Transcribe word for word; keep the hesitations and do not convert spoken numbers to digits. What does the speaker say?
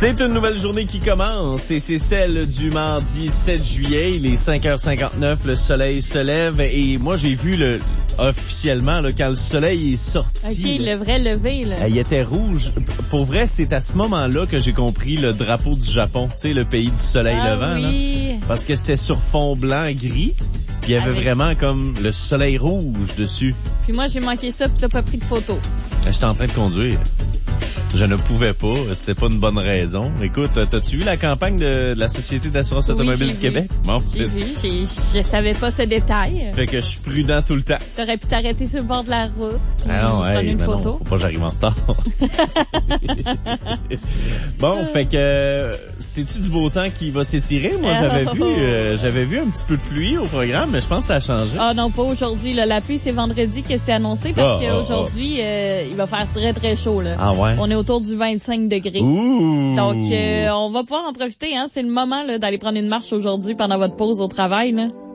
C'est une nouvelle journée qui commence et c'est celle du mardi sept juillet. Il est cinq heures cinquante-neuf, le soleil se lève et moi j'ai vu le officiellement là, quand le soleil est sorti. OK, là, le vrai lever. Là. Il était rouge. Pour vrai, c'est à ce moment-là que j'ai compris le drapeau du Japon, tu sais, le pays du soleil ah, levant. Oui. Là, parce que c'était sur fond blanc gris, puis il y avait Avec... vraiment comme le soleil rouge dessus. Puis moi j'ai manqué ça puis t'as pas pris de photo. J'étais en train de conduire. Je ne pouvais pas, c'était pas une bonne raison. Écoute, t'as-tu vu la campagne de, de la Société d'assurance oui, automobile du vu. Québec? Bon, j'ai c'est... vu, j'ai, je savais pas ce détail. Fait que je suis prudent tout le temps. T'aurais pu t'arrêter sur le bord de la route. Ah non, prendre hey, une ben photo. Non, faut pas que j'arrive en retard. Bon, fait que euh, c'est-tu du beau temps qui va s'étirer? Moi, j'avais vu euh, j'avais vu un petit peu de pluie au programme, mais je pense que ça a changé. Ah non, pas aujourd'hui. Là. La pluie, c'est vendredi que c'est annoncé parce oh, qu'aujourd'hui, oh, oh. euh, il va faire très, très chaud. Là. Ah ouais? On est autour du vingt-cinq degrés. Ouh. Donc, euh, on va pouvoir en profiter. Hein. C'est le moment là, d'aller prendre une marche aujourd'hui pendant votre pause au travail. Là.